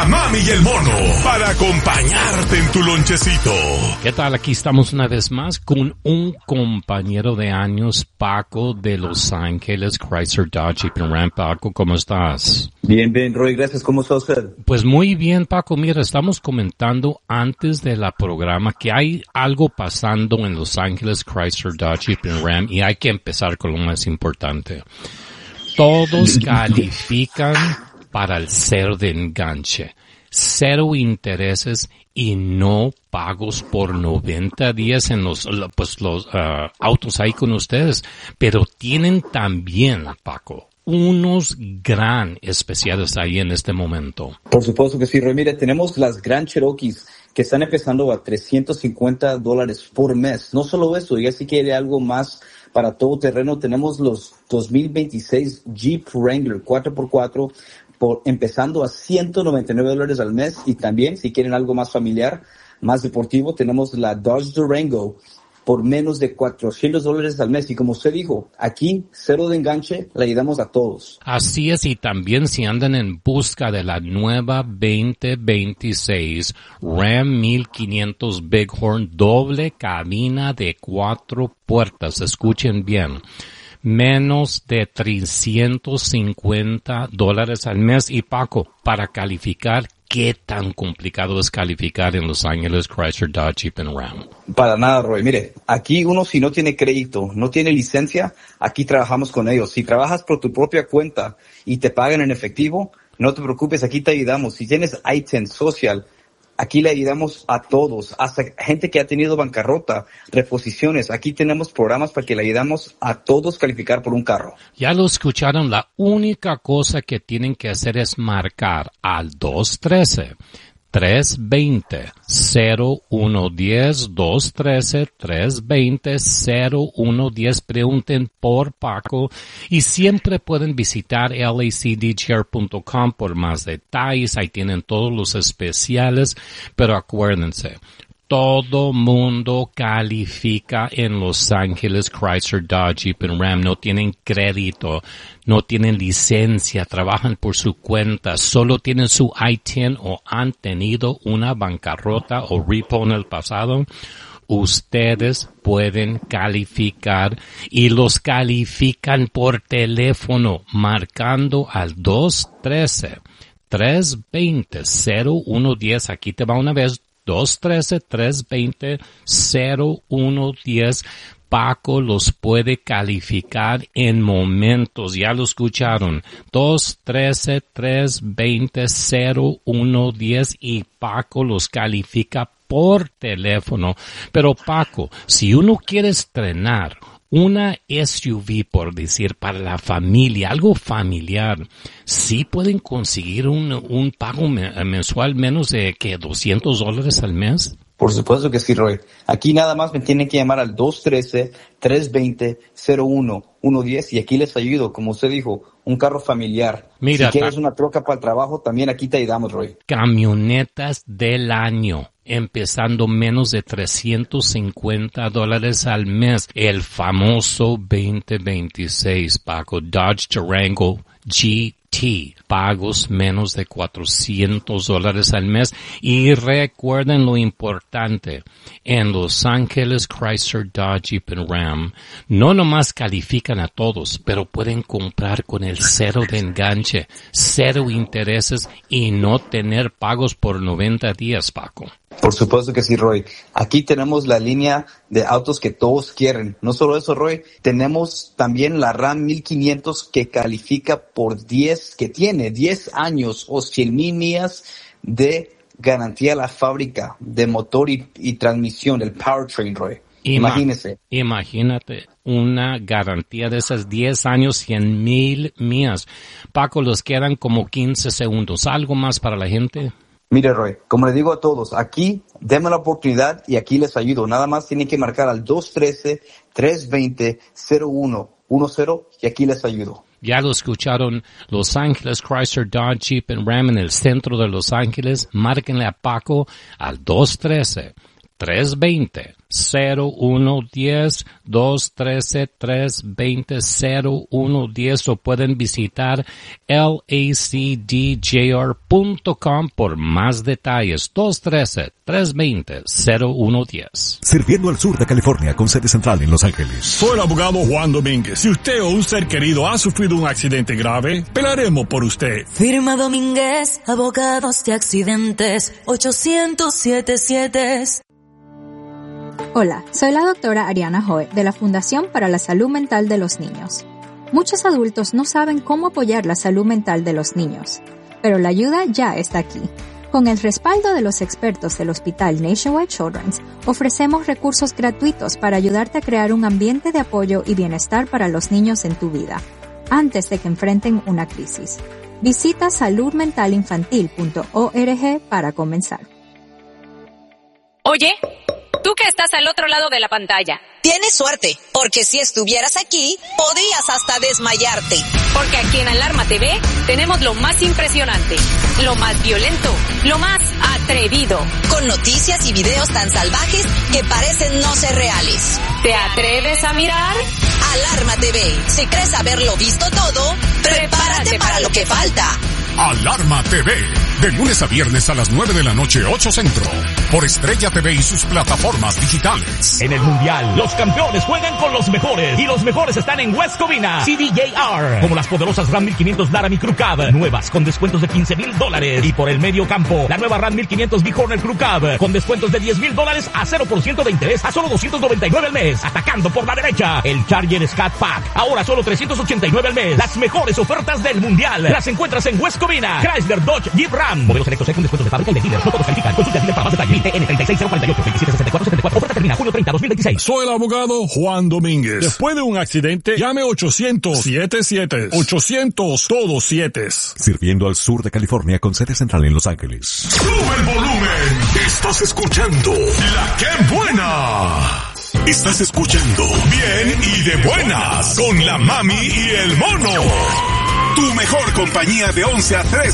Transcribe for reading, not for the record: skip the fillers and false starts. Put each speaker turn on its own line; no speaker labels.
la mami y el mono para acompañarte en tu lonchecito.
¿Qué tal? Aquí estamos una vez más con un compañero de años, Paco de Los Ángeles, Chrysler Dodge Jeep Ram. Paco, ¿cómo estás?
Bien, Roy, gracias. ¿Cómo está usted?
Pues muy bien, Paco. Mira, estamos comentando antes de la programa que hay algo pasando en Los Ángeles, Chrysler Dodge Jeep Ram, y hay que empezar con lo más importante. Todos califican para el cero de enganche, cero intereses y no pagos por 90 días en los autos ahí con ustedes. Pero tienen también, Paco, unos gran especiales ahí en este momento.
Por supuesto que sí, Roy. Mire, tenemos las Grand Cherokees que están empezando a $350 por mes. No solo eso, ya si quiere algo más para todo terreno, tenemos los 2026 Jeep Wrangler 4x4 empezando a $199 al mes. Y también, si quieren algo más familiar, más deportivo, tenemos la Dodge Durango por menos de $400 al mes. Y como usted dijo, aquí, cero de enganche, le ayudamos a todos.
Así es, y también si andan en busca de la nueva 2026 Ram 1500 Bighorn doble cabina de 4 puertas, escuchen bien, menos de $350 al mes. Y Paco, para calificar, ¿qué tan complicado es calificar en Los Ángeles Chrysler Dodge Jeep Ram?
Para nada, Roy. Mire, aquí uno si no tiene crédito, no tiene licencia, aquí trabajamos con ellos. Si trabajas por tu propia cuenta y te pagan en efectivo, no te preocupes, aquí te ayudamos. Si tienes ITIN, Social, aquí le ayudamos a todos, hasta gente que ha tenido bancarrota, reposiciones. Aquí tenemos programas para que le ayudamos a todos calificar por un carro.
Ya lo escucharon, la única cosa que tienen que hacer es marcar al 213-320-0110, 213-320-0110. Pregunten por Paco y siempre pueden visitar lacdchair.com por más detalles. Ahí tienen todos los especiales, pero acuérdense, todo mundo califica en Los Ángeles Chrysler Dodge Jeep Ram. No tienen crédito, no tienen licencia, trabajan por su cuenta, solo tienen su ITIN o han tenido una bancarrota o repo en el pasado. Ustedes pueden calificar y los califican por teléfono marcando al 213-320-0110. Aquí te va una vez. 213-320-0110. Paco los puede calificar en momentos. Ya lo escucharon. 213-320-0110 y Paco los califica por teléfono. Pero Paco, si uno quiere estrenar una SUV, por decir, para la familia, algo familiar, ¿sí pueden conseguir un pago mensual menos de que $200 al mes?
Por supuesto que sí, Roy. Aquí nada más me tienen que llamar al 213-320-0110 y aquí les ayudo, como usted dijo, un carro familiar.
Mira,
si quieres una troca para el trabajo, también aquí te ayudamos, Roy.
Camionetas del año, empezando menos de $350 al mes. El famoso 2026, Paco, Dodge Durango GT, pagos menos de $400 al mes. Y recuerden lo importante, en Los Ángeles Chrysler Dodge Jeep Ram, no nomás califican a todos, pero pueden comprar con el cero de enganche, cero intereses y no tener pagos por 90 días, Paco.
Por supuesto que sí, Roy. Aquí tenemos la línea de autos que todos quieren. No solo eso, Roy, tenemos también la Ram 1500 que califica por 10, que tiene 10 años o 100,000 millas de garantía a la fábrica de motor y transmisión, el powertrain, Roy. Imagínese.
Imagínate una garantía de esas 10 años, 100,000 millas. Paco, los quedan como 15 segundos. ¿Algo más para la gente?
Mire, Roy, como le digo a todos, aquí denme la oportunidad y aquí les ayudo. Nada más tienen que marcar al 213-320-0110 y aquí les ayudo.
Ya lo escucharon, Los Ángeles Chrysler Dodge Jeep Ram en el centro de Los Ángeles. Márquenle a Paco al 213-320 0110 213-320-0110 o pueden visitar lacdjr.com por más detalles. 213-320-0110.
Sirviendo al sur de California con sede central en Los Ángeles.
Soy el abogado Juan Domínguez. Si usted o un ser querido ha sufrido un accidente grave, pelaremos por usted.
Firma Domínguez, abogados de accidentes, 800-77.
Hola, soy la doctora Ariana Joe de la Fundación para la Salud Mental de los Niños. Muchos adultos no saben cómo apoyar la salud mental de los niños, pero la ayuda ya está aquí. Con el respaldo de los expertos del Hospital Nationwide Children's, ofrecemos recursos gratuitos para ayudarte a crear un ambiente de apoyo y bienestar para los niños en tu vida, antes de que enfrenten una crisis. Visita saludmentalinfantil.org para comenzar.
Oye, tú que estás al otro lado de la pantalla.
Tienes suerte, porque si estuvieras aquí, podrías hasta desmayarte.
Porque aquí en Alarma TV tenemos lo más impresionante, lo más violento, lo más atrevido.
Con noticias y videos tan salvajes que parecen no ser reales.
¿Te atreves a mirar?
Alarma TV. Si crees haberlo visto todo, prepárate para lo que falta.
Alarma TV, de lunes a viernes a las 9 de la noche, 8 Centro, por Estrella TV y sus plataformas digitales.
En el Mundial, los campeones juegan con los mejores, y los mejores están en West Covina, CDJR, como las poderosas Ram 1500 Laramie Crew Cab, nuevas con descuentos de $15,000, y por el medio campo, la nueva Ram 1500 Bighorner Crew Cab, con descuentos de $10,000 a 0% de interés a solo $299 al mes. Atacando por la derecha, el Charger Scat Pack, ahora solo $389 al mes. Las mejores ofertas del Mundial las encuentras en West Covina, Chrysler, Dodge, Jeep Ram. Modelos selectos con descuentos de fábrica y de dealers. No todos califican. Consulta al dealer para más detalles. TN 36048 276474. Oferta termina junio 30, 2016.
Soy el abogado Juan Domínguez. Después de un accidente, llame 800-77. 800-todo-7.
Sirviendo al sur de California con sede central en Los Ángeles.
¡Sube el volumen! Estás escuchando La Que Buena. Estás escuchando Bien y de Buenas con la Mami y el Mono. Tu mejor compañía de 11 a 3.